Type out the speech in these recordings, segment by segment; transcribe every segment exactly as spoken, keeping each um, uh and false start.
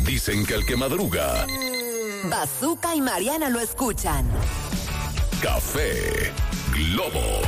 Dicen que el que madruga. Bazooka y Mariana lo escuchan. Café Globo.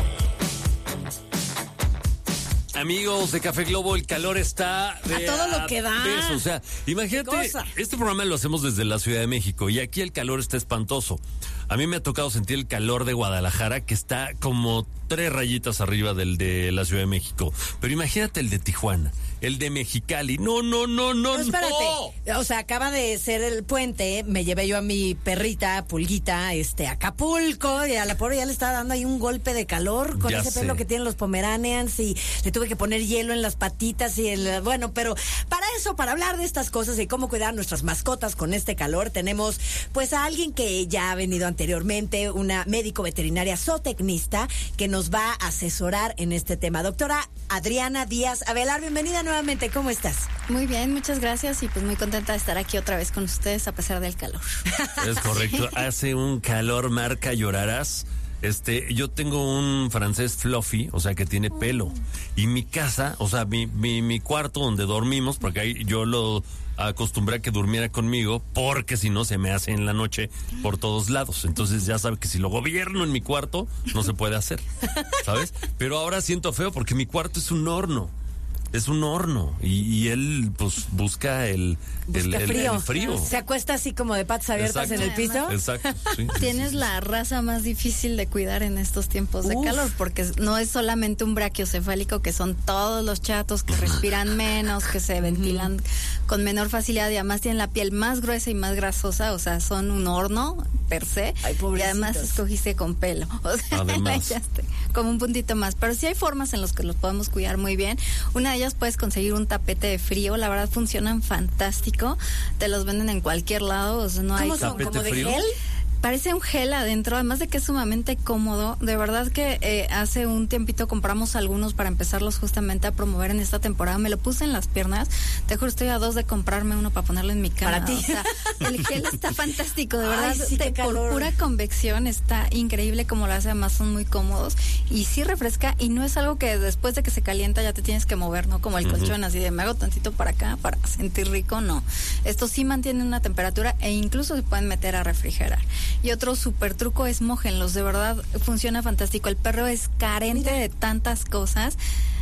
Amigos de Café Globo, el calor está de a todo lo que da. Peso. O sea, imagínate, este programa lo hacemos desde la Ciudad de México y aquí el calor está espantoso. A mí me ha tocado sentir el calor de Guadalajara, que está como tres rayitas arriba del de la Ciudad de México. Pero imagínate el de Tijuana, el de Mexicali. No, no, no, no, no. Espérate. No. O sea, acaba de ser el puente. Me llevé yo a mi perrita, Pulguita, este, a Acapulco. Y a la pobre ya le estaba dando ahí un golpe de calor con ya ese sé. pelo que tienen los Pomeranians. Y le tuve que poner hielo en las patitas y el... Bueno, pero para eso, para hablar de estas cosas y cómo cuidar nuestras mascotas con este calor, tenemos pues a alguien que ya ha venido anteriormente, una médico veterinaria zootecnista que nos va a asesorar en este tema. Doctora Adriana Díaz Avelar, bienvenida nuevamente, ¿cómo estás? Muy bien, muchas gracias y pues muy contenta de estar aquí otra vez con ustedes a pesar del calor. Es correcto, hace un calor marca llorarás. Este, yo tengo un francés fluffy, o sea que tiene pelo. Y mi casa, o sea, mi, mi, mi cuarto donde dormimos, porque ahí yo lo acostumbré a que durmiera conmigo, porque si no se me hace en la noche por todos lados. Entonces ya sabe que si lo gobierno en mi cuarto, no se puede hacer, ¿sabes? Pero ahora siento feo porque mi cuarto es un horno. Es un horno y, y él pues busca el, busca el, frío. el, el frío. Se acuesta así como de patas abiertas. Exacto. En el piso. Exacto. Sí, sí, Tienes sí, sí, la sí. raza más difícil de cuidar en estos tiempos de Uf. calor, porque no es solamente un brachiocefálico, que son todos los chatos que respiran menos, que se ventilan con menor facilidad y además tienen la piel más gruesa y más grasosa, o sea, son un horno per se. Ay, y además escogiste con pelo. O sea, además. echaste como un puntito más. Pero sí hay formas en las que los podemos cuidar muy bien. Una de ellas puedes conseguir un tapete de frío, la verdad funcionan fantástico, te los venden en cualquier lado, o sea, no hay... ¿Cómo son? ¿Como de frío? gel? Parece un gel adentro, además de que es sumamente cómodo. De verdad que eh, hace un tiempito compramos algunos para empezarlos justamente a promover en esta temporada. Me lo puse en las piernas. Te juro, estoy a dos de comprarme uno para ponerlo en mi cara. Para ti. O sea, el gel está fantástico, de verdad. Ay, sí, te, por pura convección está increíble como lo hace. Además son muy cómodos y sí refresca y no es algo que después de que se calienta ya te tienes que mover, ¿no? Como el uh-huh. colchón, así de me hago tantito para acá para sentir rico, no. Estos sí mantienen una temperatura e incluso se pueden meter a refrigerar. Y otro súper truco es mójenlos, de verdad funciona fantástico. El perro es carente Mira. de tantas cosas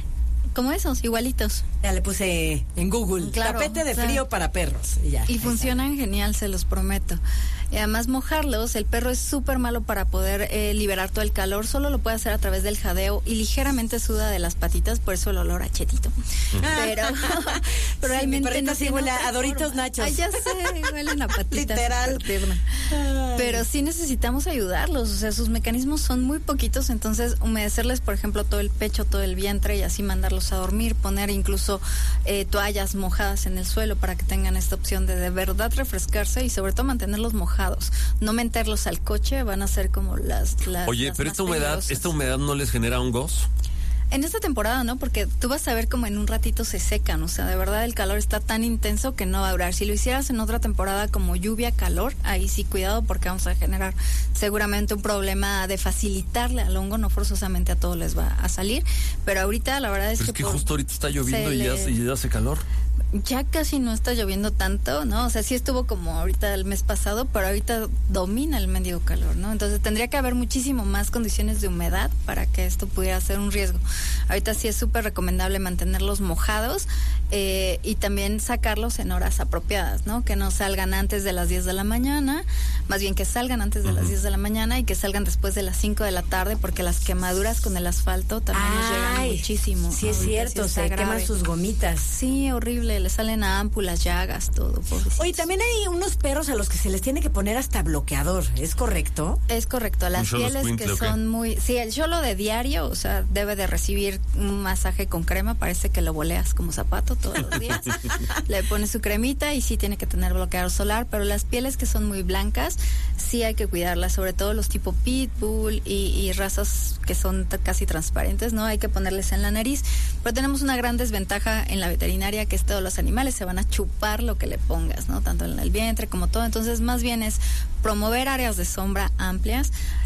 como esos, igualitos. Ya le puse en Google, claro, tapete de o sea, frío para perros. Y, ya, y funcionan genial, se los prometo. Y además mojarlos, el perro es súper malo para poder eh, liberar todo el calor, solo lo puede hacer a través del jadeo y ligeramente suda de las patitas, por eso el olor a chetito. Pero, pero sí, realmente no sí huele a Doritos forma. Nachos. Ay, ya sé, huelen a patitas. Literal. Pero sí necesitamos ayudarlos, o sea, sus mecanismos son muy poquitos, entonces humedecerles, por ejemplo, todo el pecho, todo el vientre y así mandarlos a dormir, poner incluso eh, toallas mojadas en el suelo para que tengan esta opción de de verdad refrescarse y sobre todo mantenerlos mojados. No meterlos al coche, van a ser como las... las Oye, las pero más esta humedad, peligrosas. ¿esta humedad no les genera hongos? En esta temporada no, porque tú vas a ver como en un ratito se secan, o sea, de verdad el calor está tan intenso que no va a durar. Si lo hicieras en otra temporada como lluvia, calor, ahí sí cuidado porque vamos a generar seguramente un problema de facilitarle al hongo, no forzosamente a todos les va a salir, pero ahorita la verdad es pero que... es que justo ahorita está lloviendo y le... ya, y ya hace calor. Ya casi no está lloviendo tanto, ¿no? O sea, sí estuvo como ahorita el mes pasado, pero ahorita domina el mendigo calor, ¿no? Entonces tendría que haber muchísimo más condiciones de humedad para que esto pudiera ser un riesgo. Ahorita sí es súper recomendable mantenerlos mojados eh, y también sacarlos en horas apropiadas, ¿no? Que no salgan antes de las diez de la mañana, más bien que salgan antes de uh-huh. las diez de la mañana y que salgan después de las cinco de la tarde, porque las quemaduras con el asfalto también Ay, nos llegan muchísimo. Sí, es ahorita cierto, sí se grave. queman sus gomitas. Sí, horrible, le salen ámpulas, llagas, todo. Pobrecitos. Oye, también hay unos perros a los que se les tiene que poner hasta bloqueador, ¿es correcto? Es correcto, las pieles que son okay. muy... Sí, el cholo de diario, o sea, debe de recibir un masaje con crema, parece que lo boleas como zapato todos los días. Le pones su cremita y sí tiene que tener bloqueador solar, pero las pieles que son muy blancas, sí hay que cuidarlas, sobre todo los tipo pitbull y, y razas que son t- casi transparentes, ¿no? Hay que ponerles en la nariz, pero tenemos una gran desventaja en la veterinaria, que es todos los animales se van a chupar lo que le pongas, ¿no? Tanto en el vientre como todo, entonces más bien es promover áreas de sombra amplias,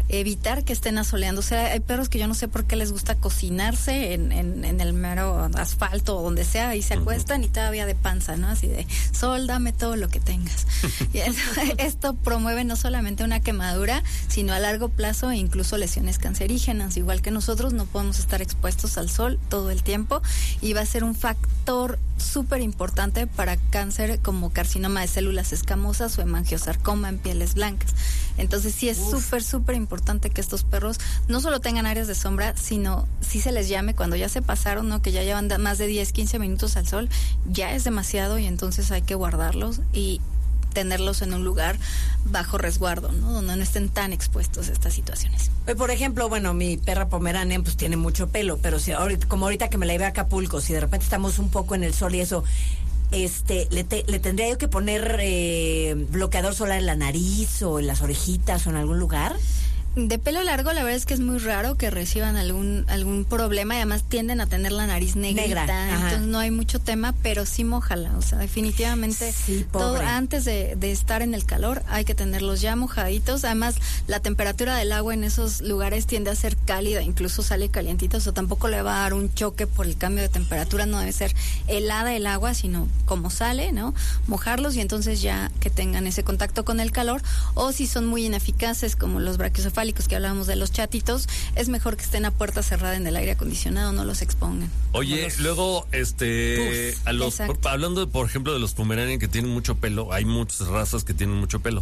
evitar que estén asoleando. O sea, hay perros que yo no sé por qué les gusta cocinarse en, en, en el mero asfalto o donde sea, y se acuestan y todavía de panza, ¿no? Así de, sol, dame todo lo que tengas. Y eso, esto promueve no solamente una quemadura, sino a largo plazo e incluso lesiones cancerígenas. Igual que nosotros no podemos estar expuestos al sol todo el tiempo, y va a ser un factor súper importante para cáncer como carcinoma de células escamosas o hemangiosarcoma en pieles blancas. Entonces sí es súper, súper importante que estos perros no solo tengan áreas de sombra, sino sí se les llame cuando ya se pasaron, ¿no? Que ya llevan más de diez, quince minutos al sol, ya es demasiado, y entonces hay que guardarlos y tenerlos en un lugar bajo resguardo, ¿no? Donde no estén tan expuestos a estas situaciones. Por ejemplo, bueno, mi perra Pomeranian pues tiene mucho pelo, pero si ahorita, como ahorita que me la llevé a Acapulco, si de repente estamos un poco en el sol y eso, este, le, te, le tendría yo que poner eh, bloqueador solar en la nariz o en las orejitas o en algún lugar. De pelo largo, la verdad es que es muy raro que reciban algún algún problema, y además tienden a tener la nariz negrita, Negra, entonces no hay mucho tema, pero sí mójala, o sea, definitivamente sí, todo antes de, de estar en el calor hay que tenerlos ya mojaditos. Además, la temperatura del agua en esos lugares tiende a ser cálida, incluso sale calientita, o sea, tampoco le va a dar un choque por el cambio de temperatura, no debe ser helada el agua, sino como sale, ¿no? Mojarlos, y entonces ya que tengan ese contacto con el calor, o si son muy ineficaces como los brachiocefálicos que hablábamos de los chatitos, es mejor que estén a puerta cerrada en el aire acondicionado, no los expongan. Oye, los... luego, este, Puff, a los, por, hablando, de, por ejemplo, de los Pomeranian que tienen mucho pelo, hay muchas razas que tienen mucho pelo.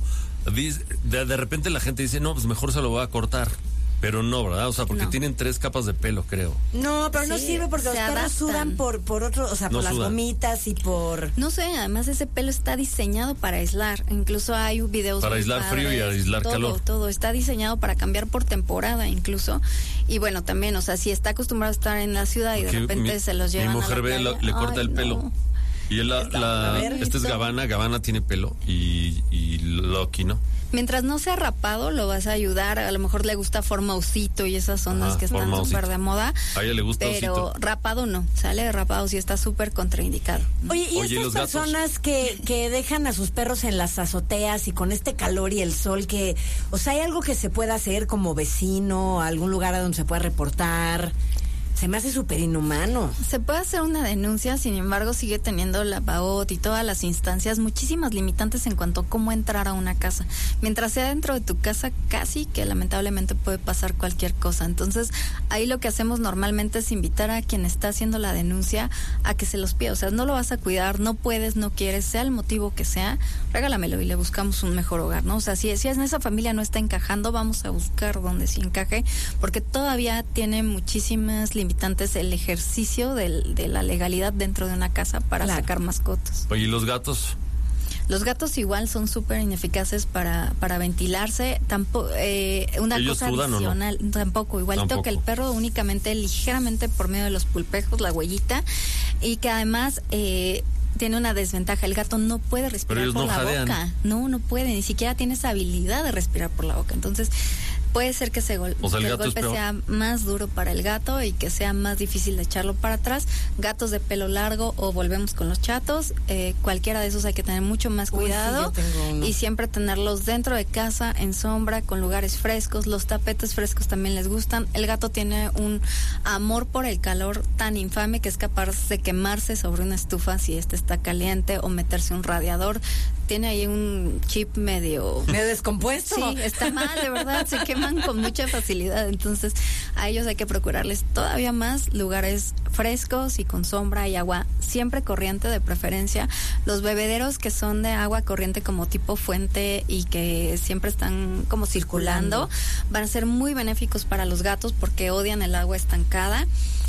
De, de repente la gente dice, no, pues mejor se lo voy a cortar. Pero no, ¿verdad? O sea, porque no. tienen tres capas de pelo, creo. No, pero sí, no sirve porque los perros sudan por, por otro, o sea, no por sudan. Las gomitas y por... No sé, además ese pelo está diseñado para aislar. Incluso hay videos... Para aislar padres, frío y aislar todo, calor. Todo, está diseñado para cambiar por temporada incluso. Y bueno, también, o sea, si está acostumbrado a estar en la ciudad y porque de repente mi, se los llevan mi mujer a la ve, playa, le corta ay, el pelo. No. Y él, la, la, este es Gabbana, Gabbana tiene pelo y, y Lucky, ¿no? Mientras no sea rapado, lo vas a ayudar. A lo mejor le gusta forma osito y esas ondas Ajá, que están súper de moda. A ella le gusta pero osito. rapado no, sale rapado sí está súper contraindicado. Oye, y Oye, estas personas que, que dejan a sus perros en las azoteas y con este calor y el sol, que, o sea, ¿hay algo que se pueda hacer como vecino, algún lugar a donde se pueda reportar? Se me hace súper inhumano. Se puede hacer una denuncia, sin embargo sigue teniendo la P A O T y todas las instancias muchísimas limitantes en cuanto a cómo entrar a una casa. Mientras sea dentro de tu casa, casi que lamentablemente puede pasar cualquier cosa. Entonces ahí lo que hacemos normalmente es invitar a quien está haciendo la denuncia a que se los pida. O sea, no lo vas a cuidar, no puedes, no quieres, sea el motivo que sea, regálamelo y le buscamos un mejor hogar, ¿no? O sea, si, si en esa familia no está encajando, vamos a buscar donde sí encaje, porque todavía tiene muchísimas limitaciones limitantes el ejercicio del, de la legalidad dentro de una casa para claro. sacar mascotas. Oye, ¿y los gatos? Los gatos igual son súper ineficaces para, para ventilarse. Tampoco, eh, una ¿Ellos cosa sudan adicional, o no? Tampoco, igualito tampoco. Que el perro, únicamente ligeramente por medio de los pulpejos, la huellita, y que además eh, tiene una desventaja, el gato no puede respirar por no la jadean. boca. No, no puede, ni siquiera tiene esa habilidad de respirar por la boca. Entonces puede ser que, se gol- o sea, el, que el golpe sea más duro para el gato y que sea más difícil de echarlo para atrás. Gatos de pelo largo o volvemos con los chatos, eh, cualquiera de esos hay que tener mucho más cuidado. Uy, sí, y siempre tenerlos dentro de casa, en sombra, con lugares frescos. Los tapetes frescos también les gustan. El gato tiene un amor por el calor tan infame que es capaz de quemarse sobre una estufa si este está caliente o meterse un radiador. Tiene ahí un chip medio... medio descompuesto. Sí, está mal, de verdad, se queman con mucha facilidad. Entonces, a ellos hay que procurarles todavía más lugares frescos y con sombra y agua siempre corriente de preferencia. Los bebederos que son de agua corriente como tipo fuente y que siempre están como circulando, circulando. van a ser muy benéficos para los gatos porque odian el agua estancada.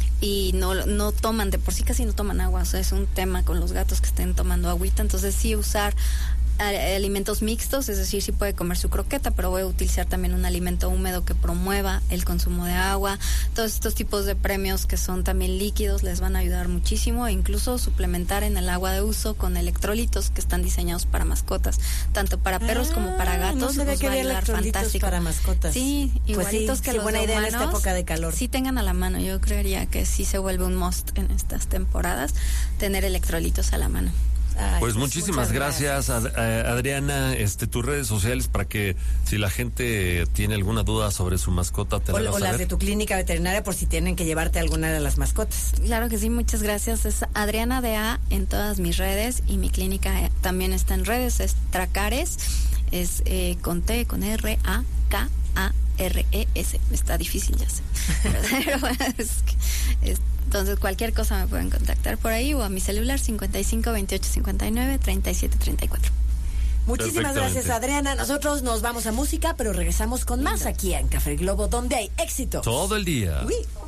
Y no, no toman, de por sí casi no toman agua, o sea, es un tema con los gatos que estén tomando agüita, entonces sí usar a, alimentos mixtos, es decir, sí puede comer su croqueta, pero voy a utilizar también un alimento húmedo que promueva el consumo de agua. Todos estos tipos de premios que son también líquidos les van a ayudar muchísimo, e incluso suplementar en el agua de uso con electrolitos que están diseñados para mascotas, tanto para perros ah, como para gatos. No sabía que había electrolitos para mascotas. Sí, igualitos pues sí, que sí, los buena idea humanos, en esta época de calor. Sí tengan a la mano, yo creería que sí se vuelve un must en estas temporadas tener electrolitos a la mano. Ay, Pues muchísimas gracias, Ad- eh, Adriana. Este, tus redes sociales para que si la gente tiene alguna duda sobre su mascota, te O, la o hagas las saber. de tu clínica veterinaria por si tienen que llevarte alguna de las mascotas. Claro que sí, muchas gracias. Es Adriana de A en todas mis redes y mi clínica eh, también está en redes, es Tracares, es eh, con T, con R, A, K, A, R, E, S. Está difícil, ya sé. Pero, bueno, es que, es- entonces cualquier cosa me pueden contactar por ahí o a mi celular cincuenta y cinco veintiocho cincuenta y nueve treinta y siete treinta y cuatro. Muchísimas Perfectamente. gracias, Adriana. Nosotros nos vamos a música, pero regresamos con más aquí en Café Globo, donde hay éxito. Todo el día. Uy.